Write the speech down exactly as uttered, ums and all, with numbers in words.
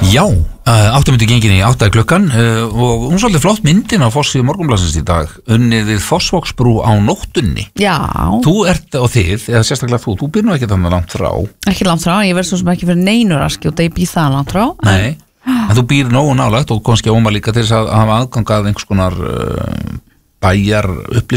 Já, áttum myndi gengin í áttaði klukkan uh, og hún svolítið flott myndin á Fossíðu Morgunblaðsins í dag, unnið við Fossvogsbrú á nóttunni. Já. Þú ert og þið, eða sérstaklega þú, þú býr nú ekki þannig langt frá. Ekki langt frá, ég verð svo sem ekki fyrir neinur að skjóta, ég býr það langt frá. Nei, en þú býr nógu nálægt og kannski óma líka til þess að hafa aðgang að einhvers konar uh, bæjar upplýsingar